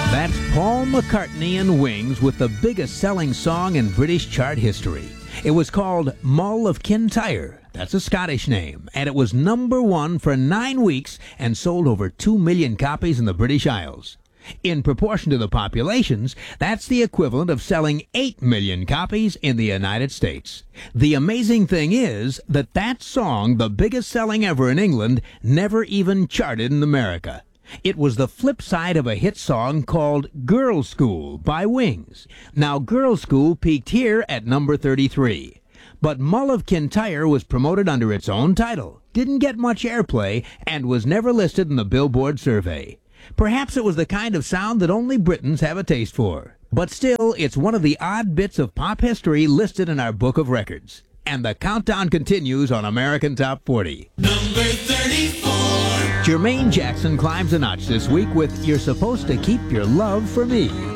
That's Paul McCartney and Wings with the biggest selling song in British chart history. It was called Mull of Kintyre. That's a Scottish name. And it was number one for 9 weeks and sold over 2 million copies in the British Isles. In proportion to the populations, that's the equivalent of selling 8 million copies in the United States. The amazing thing is that that song, the biggest selling ever in England, never even charted in America. It was the flip side of a hit song called Girls' School by Wings. Now, Girls' School peaked here at number 33. But Mull of Kintyre was promoted under its own title, didn't get much airplay, and was never listed in the Billboard survey. Perhaps it was the kind of sound that only Britons have a taste for. But still, it's one of the odd bits of pop history listed in our book of records. And the countdown continues on American Top 40. Number 34. Jermaine Jackson climbs a notch this week with You're Supposed to Keep Your Love for Me.